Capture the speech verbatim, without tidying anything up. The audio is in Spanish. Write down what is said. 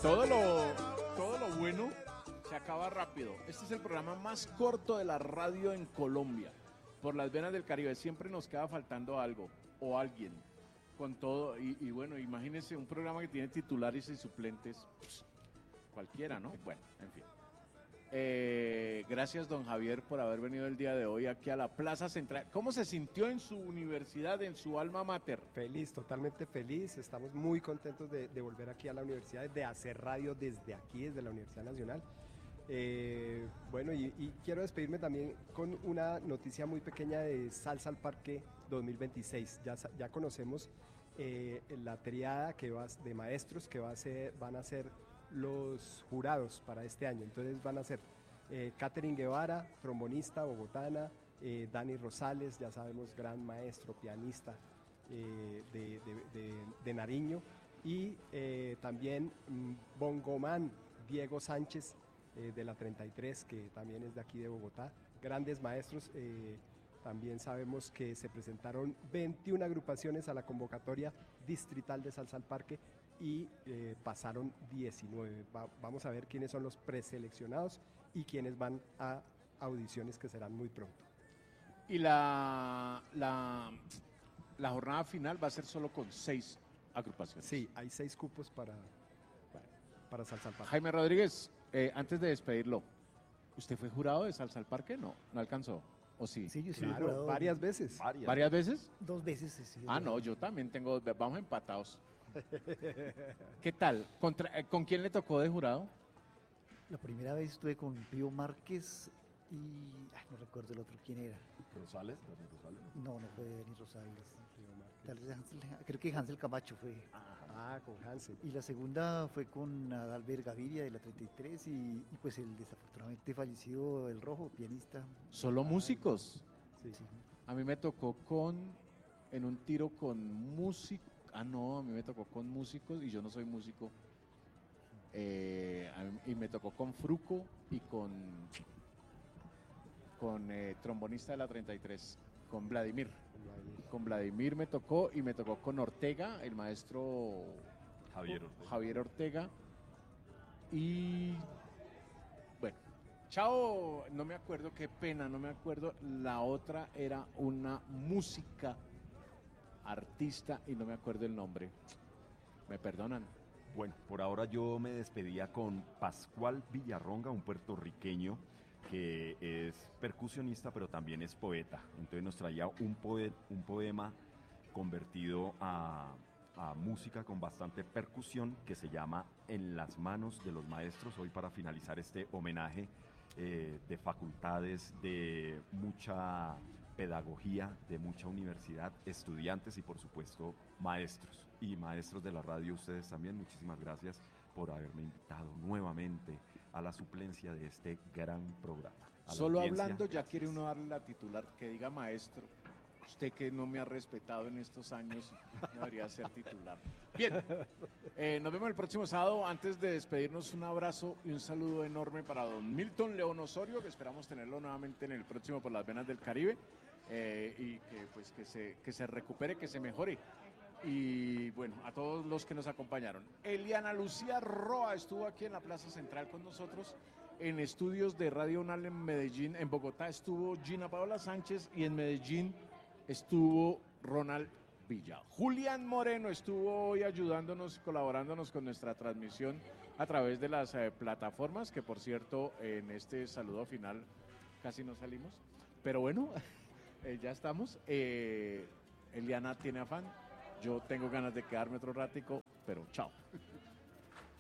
todo lo, todo lo bueno se acaba rápido. Este es el programa más corto de la radio en Colombia. Por las venas del Caribe siempre nos queda faltando algo o alguien. Con todo, y, y bueno, imagínense un programa que tiene titulares y suplentes, pues, cualquiera, ¿no? Bueno, en fin. Eh, gracias, don Javier, por haber venido el día de hoy aquí a la Plaza Central. ¿Cómo se sintió en su universidad, en su alma mater? Feliz, totalmente feliz. Estamos muy contentos de, de volver aquí a la universidad, de hacer radio desde aquí, desde la Universidad Nacional. Eh, bueno, y, y quiero despedirme también con una noticia muy pequeña de Salsa al Parque dos mil veintiséis. Ya, ya conocemos eh, la triada que va, de maestros que va a ser, van a ser los jurados para este año. Entonces van a ser eh, Catherine Guevara, trombonista bogotana, eh, Dani Rosales, ya sabemos, gran maestro, pianista eh, de, de, de, de Nariño, y eh, también mm, bongoman Diego Sánchez, Eh, de la treinta y tres, que también es de aquí de Bogotá, grandes maestros. Eh, también sabemos que se presentaron veintiuna agrupaciones a la convocatoria distrital de Salsa al Parque y eh, pasaron diecinueve. Va, vamos a ver quiénes son los preseleccionados y quiénes van a audiciones que serán muy pronto. Y la, la, la jornada final va a ser solo con seis agrupaciones. Sí, hay seis cupos para, para Salsa al Parque. Jaime Rodríguez, Eh, antes de despedirlo, ¿usted fue jurado de Salsa al Parque? No, no alcanzó. ¿O sí? Sí, yo soy Claro, jurado. varias veces. ¿Varias, ¿Varias veces? Dos veces, sí. Ah, no, yo también tengo, vamos empatados. ¿Qué tal? ¿Contra, ¿Con quién le tocó de jurado? La primera vez estuve con Pío Márquez y ay, no recuerdo el otro quién era. ¿Rosales? ¿Dani Rosales? No, no fue Dani Rosales. Tal vez Hansel, creo que Hansel Camacho fue. Ah, con Hansel. Y la segunda fue con Adalbert Gaviria de la treinta y tres y, y pues el desafortunadamente fallecido El Rojo, pianista. ¿Solo músicos? Sí, sí. A mí me tocó con, en un tiro con músicos. Ah, no, a mí me tocó con músicos y yo no soy músico. Eh, mí, y me tocó con Fruco y con, con eh, trombonista de la treinta y tres. Con Vladimir. Con Vladimir me tocó y me tocó con Ortega, el maestro Javier Ortega. Javier Ortega. Y bueno, chao, no me acuerdo, qué pena, no me acuerdo. La otra era una música artista y no me acuerdo el nombre. ¿Me perdonan? Bueno, por ahora yo me despedía con Pascual Villarronga, un puertorriqueño que es percusionista, pero también es poeta. Entonces nos traía un, poe un poema convertido a, a música con bastante percusión que se llama En las manos de los maestros. Hoy para finalizar este homenaje eh, de facultades, de mucha pedagogía, de mucha universidad, estudiantes y por supuesto maestros. Y maestros de la radio, ustedes también, muchísimas gracias por haberme invitado nuevamente a la suplencia de este gran programa. Solo hablando ya quiere uno darle la titular, que diga maestro. Usted que no me ha respetado en estos años, no debería ser titular. Bien, eh, nos vemos el próximo sábado. Antes de despedirnos, un abrazo y un saludo enorme para don Milton León Osorio, que esperamos tenerlo nuevamente en el próximo Por las Venas del Caribe, eh, y que, pues, que, se, que se recupere, que se mejore. Y bueno, a todos los que nos acompañaron. Eliana Lucía Roa estuvo aquí en la Plaza Central con nosotros, en estudios de Radio Unal en Medellín. En Bogotá estuvo Gina Paola Sánchez y en Medellín estuvo Ronald Villa. Julián Moreno estuvo hoy ayudándonos, colaborándonos con nuestra transmisión a través de las eh, plataformas, que por cierto en este saludo final casi no salimos, pero bueno, eh, ya estamos. eh, Eliana tiene afán. Yo tengo ganas de quedarme otro ratico, pero chao.